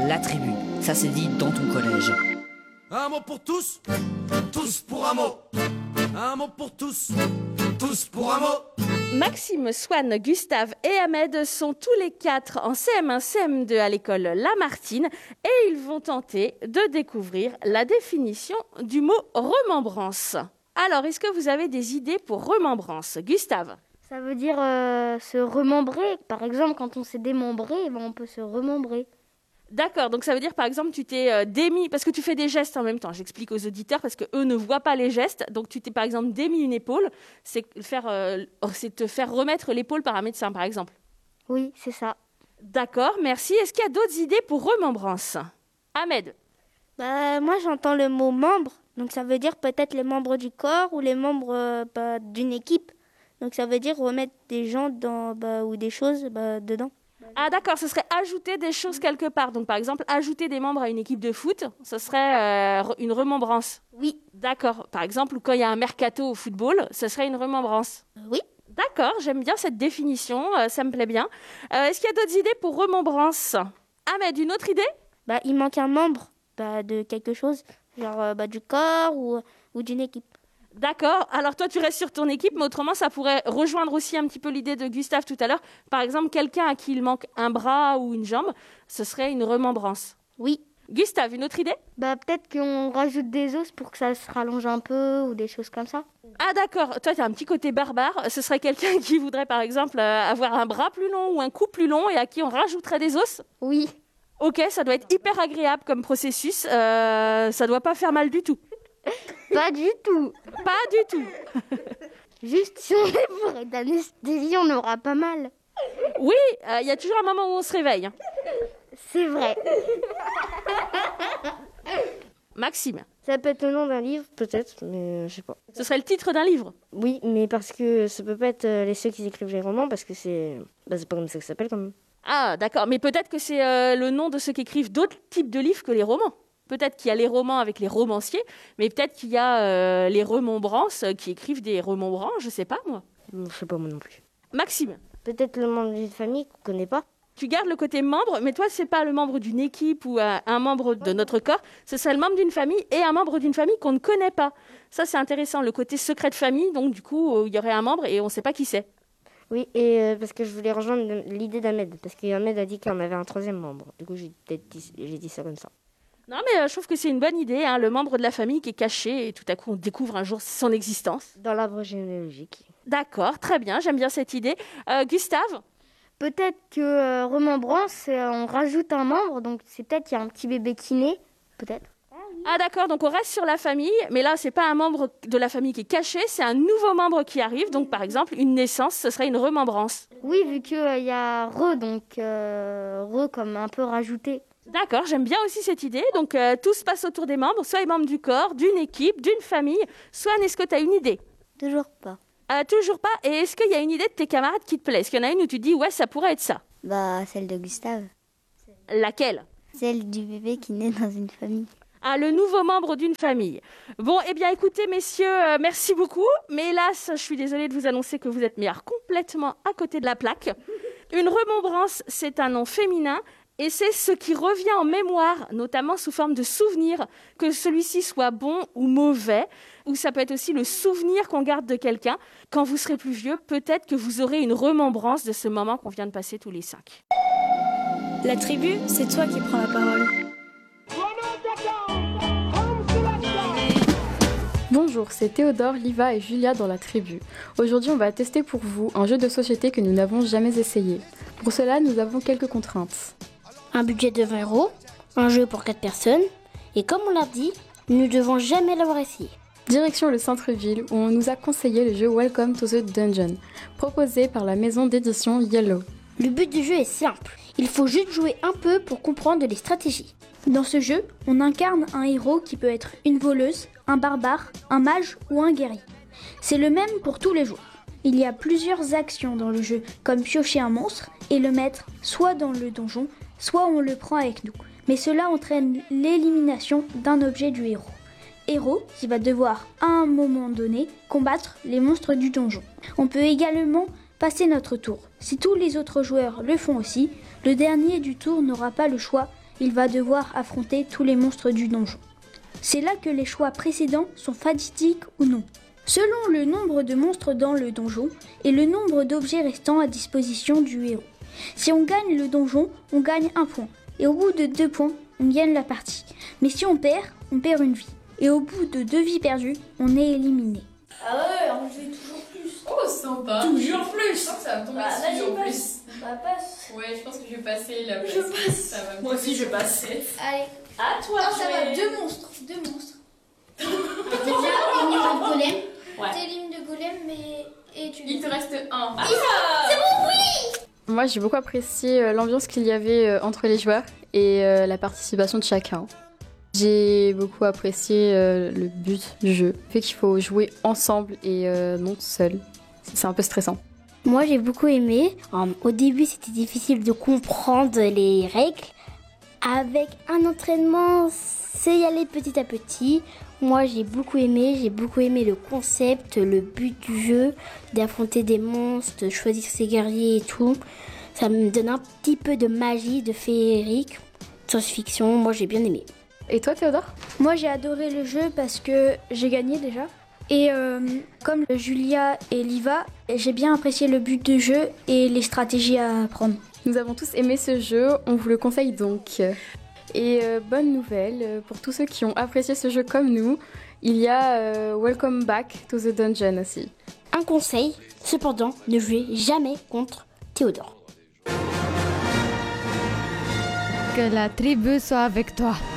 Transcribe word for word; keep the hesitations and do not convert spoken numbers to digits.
la tribu. Ça s'est dit dans ton collège. Un mot pour tous, tous pour un mot. Un mot pour tous, tous pour un mot. Maxime, Swan, Gustave et Ahmed sont tous les quatre en C M un C M deux à l'école Lamartine et ils vont tenter de découvrir la définition du mot remembrance. Alors, est-ce que vous avez des idées pour remembrance, Gustave? Ça veut dire euh, se remembrer. Par exemple, quand on s'est démembré, eh ben, on peut se remembrer. D'accord, donc ça veut dire par exemple tu t'es euh, démis, parce que tu fais des gestes en même temps, j'explique aux auditeurs parce qu'eux ne voient pas les gestes, donc tu t'es par exemple démis une épaule, c'est, faire, euh, c'est te faire remettre l'épaule par un médecin par exemple. Oui, c'est ça. D'accord, merci. Est-ce qu'il y a d'autres idées pour remembrance? Ahmed? Bah, moi j'entends le mot membre, donc ça veut dire peut-être les membres du corps ou les membres euh, bah, d'une équipe. Donc ça veut dire remettre des gens dans, bah, ou des choses bah, dedans. Ah d'accord, ce serait ajouter des choses quelque part. Donc par exemple, ajouter des membres à une équipe de foot, ce serait euh, une remembrance. Oui. D'accord. Par exemple, quand il y a un mercato au football, ce serait une remembrance. Oui. D'accord, j'aime bien cette définition, euh, ça me plaît bien. Euh, est-ce qu'il y a d'autres idées pour remembrance? Ahmed, une autre idée? Bah, il manque un membre bah, de quelque chose, genre euh, bah, du corps ou, ou d'une équipe. D'accord, alors toi tu restes sur ton équipe, mais autrement ça pourrait rejoindre aussi un petit peu l'idée de Gustave tout à l'heure. Par exemple, quelqu'un à qui il manque un bras ou une jambe, ce serait une remembrance. Oui. Gustave, une autre idée? Bah, peut-être qu'on rajoute des os pour que ça se rallonge un peu ou des choses comme ça. Ah d'accord, toi tu as un petit côté barbare, ce serait quelqu'un qui voudrait par exemple euh, avoir un bras plus long ou un cou plus long et à qui on rajouterait des os? Oui. Ok, ça doit être hyper agréable comme processus, euh, ça doit pas faire mal du tout. Pas du tout. Pas du tout. Juste si on est bourré d'anesthésie, on aura pas mal. Oui, il euh, y a toujours un moment où on se réveille. C'est vrai. Maxime. Ça peut être le nom d'un livre, peut-être, mais je sais pas. Ce serait le titre d'un livre? Oui, mais parce que ça peut pas être euh, les ceux qui écrivent les romans, parce que c'est, bah, c'est pas comme ça que ça s'appelle quand même. Ah, d'accord. Mais peut-être que c'est euh, le nom de ceux qui écrivent d'autres types de livres que les romans. Peut-être qu'il y a les romans avec les romanciers, mais peut-être qu'il y a euh, les remembrances qui écrivent des remembrants, je sais pas moi. Je sais pas moi non plus. Maxime. Peut-être le membre d'une famille qu'on connaît pas. Tu gardes le côté membre, mais toi, c'est pas le membre d'une équipe ou un, un membre de notre corps, ce serait le membre d'une famille et un membre d'une famille qu'on ne connaît pas. Ça, c'est intéressant, le côté secret de famille, donc du coup, il y aurait un membre et on ne sait pas qui c'est. Oui, et euh, parce que je voulais rejoindre l'idée d'Ahmed, parce qu'Ahmed a dit qu'on avait un troisième membre. Du coup, j'ai peut-être dit, j'ai dit ça comme ça. Non, mais euh, je trouve que c'est une bonne idée, hein, le membre de la famille qui est caché et tout à coup, on découvre un jour son existence. Dans l'arbre généalogique. D'accord, très bien, j'aime bien cette idée. Euh, Gustave? Peut-être que euh, remembrance, euh, on rajoute un membre, donc c'est peut-être qu'il y a un petit bébé qui naît, peut-être. Ah d'accord, donc on reste sur la famille, mais là, c'est pas un membre de la famille qui est caché, c'est un nouveau membre qui arrive. Donc par exemple, une naissance, ce serait une remembrance. Oui, vu qu'il euh, y a re, donc euh, re comme un peu rajouté. D'accord, j'aime bien aussi cette idée. Donc euh, tout se passe autour des membres, soit les membres du corps, d'une équipe, d'une famille. Soit, est-ce que tu as une idée? Toujours pas. Euh, toujours pas. Et est-ce qu'il y a une idée de tes camarades qui te plaît? Est-ce qu'il y en a une où tu dis, ouais, ça pourrait être ça? Bah, celle de Gustave. Laquelle? Celle du bébé qui naît dans une famille. Ah, le nouveau membre d'une famille. Bon, eh bien, écoutez, messieurs, euh, merci beaucoup. Mais hélas, je suis désolée de vous annoncer que vous êtes mis complètement à côté de la plaque. Une remembrance, c'est un nom féminin. Et c'est ce qui revient en mémoire, notamment sous forme de souvenir, que celui-ci soit bon ou mauvais, ou ça peut être aussi le souvenir qu'on garde de quelqu'un. Quand vous serez plus vieux, peut-être que vous aurez une remembrance de ce moment qu'on vient de passer tous les cinq. La tribu, c'est toi qui prends la parole. Bonjour, c'est Théodore, Liva et Julia dans la tribu. Aujourd'hui, on va tester pour vous un jeu de société que nous n'avons jamais essayé. Pour cela, nous avons quelques contraintes. Un budget de vingt euros, un jeu pour quatre personnes, et comme on l'a dit, nous ne devons jamais l'avoir essayé. Direction le centre-ville où on nous a conseillé le jeu Welcome to the Dungeon, proposé par la maison d'édition Yellow. Le but du jeu est simple, il faut juste jouer un peu pour comprendre les stratégies. Dans ce jeu, on incarne un héros qui peut être une voleuse, un barbare, un mage ou un guerrier. C'est le même pour tous les joueurs. Il y a plusieurs actions dans le jeu, comme piocher un monstre et le mettre soit dans le donjon, soit on le prend avec nous. Mais cela entraîne l'élimination d'un objet du héros. Héros qui va devoir, à un moment donné, combattre les monstres du donjon. On peut également passer notre tour. Si tous les autres joueurs le font aussi, le dernier du tour n'aura pas le choix il va devoir affronter tous les monstres du donjon. C'est là que les choix précédents sont fatidiques ou non. Selon le nombre de monstres dans le donjon et le nombre d'objets restant à disposition du héros. Si on gagne le donjon, on gagne un point. Et au bout de deux points, on gagne la partie. Mais si on perd, on perd une vie. Et au bout de deux vies perdues, on est éliminé. Ah ouais, on joue toujours plus. Oh, sympa. Toujours plus. Je pense que ça va me tomber Bah, dessus vas-y, en passe. plus. Bah, passe. Ouais, je pense que je vais passer là. Je passe. Ça va me Moi aussi, je tomber passe. sur la tête. Allez. À toi, Non, ça va, Joël. deux monstres. Deux monstres. Déjà, élimine de golem. Ouais. T'élimines de golem, mais. Et tu. Il te reste un. Ah, c'est bon, oui. Moi, j'ai beaucoup apprécié euh, l'ambiance qu'il y avait euh, entre les joueurs et euh, la participation de chacun. J'ai beaucoup apprécié euh, le but du jeu, le fait qu'il faut jouer ensemble et euh, non seul. C'est un peu stressant. Moi, j'ai beaucoup aimé. Um, au début, c'était difficile de comprendre les règles. Avec un entraînement, c'est y aller petit à petit. Moi, j'ai beaucoup aimé. J'ai beaucoup aimé le concept, le but du jeu, d'affronter des monstres, de choisir ses guerriers et tout. Ça me donne un petit peu de magie, de féerique, science-fiction. Moi, j'ai bien aimé. Et toi, Théodore ? Moi, j'ai adoré le jeu parce que j'ai gagné déjà. Et euh, comme Julia et Liva, j'ai bien apprécié le but du jeu et les stratégies à prendre. Nous avons tous aimé ce jeu, on vous le conseille donc. Et euh, bonne nouvelle, euh, pour tous ceux qui ont apprécié ce jeu comme nous, il y a euh, Welcome Back to the Dungeon aussi. Un conseil, cependant, ne jouez jamais contre Théodore. Que la tribu soit avec toi.